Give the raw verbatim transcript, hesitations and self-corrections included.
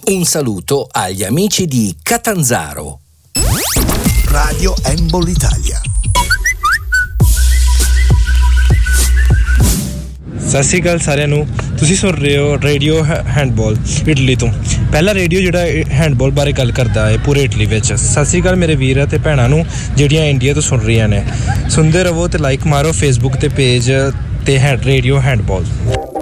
Un saluto agli amici di Catanzaro. Radio Handball Italia. ਸਤਿ ਸ਼੍ਰੀ ਅਕਾਲ ਸਾਰਿਆਂ ਨੂੰ ਤੁਸੀਂ ਸੁਣ ਰਹੇ ਹੋ ਰੇਡੀਓ ਹੈਂਡਬਾਲ ਇਟਲੀ ਤੋਂ ਪਹਿਲਾ ਰੇਡੀਓ ਜਿਹੜਾ ਹੈਂਡਬਾਲ ਬਾਰੇ ਗੱਲ ਕਰਦਾ ਹੈ ਪੂਰੇ ਇਟਲੀ ਵਿੱਚ ਸਤਿ ਸ਼੍ਰੀ ਅਕਾਲ ਮੇਰੇ ਵੀਰ ਅਤੇ ਭੈਣਾਂ ਨੂੰ ਜਿਹੜੀਆਂ ਇੰਡੀਆ ਤੋਂ ਸੁਣ ਰਹੀਆਂ ਨੇ ਸੁਣਦੇ ਰਹੋ ਤੇ ਲਾਈਕ ਮਾਰੋ ਫੇਸਬੁੱਕ ਤੇ ਪੇਜ ਤੇ ਹੈ ਰੇਡੀਓ ਹੈਂਡਬਾਲ